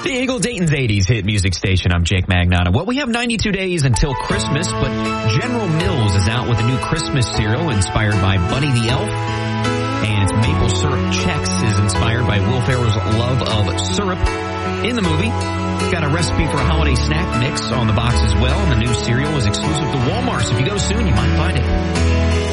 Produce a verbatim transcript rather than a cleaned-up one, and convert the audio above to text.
The Eagle Dayton's eighties hit music station. I'm Jake Magnotta. Well, we have ninety-two days until Christmas, but General Mills is out with a new Christmas cereal inspired by Bunny the Elf. And its maple syrup Chex is inspired by Will Ferrell's love of syrup in the movie. Got a recipe for a holiday snack mix on the box as well. And the new cereal is exclusive to Walmart, so if you go soon, you might find it.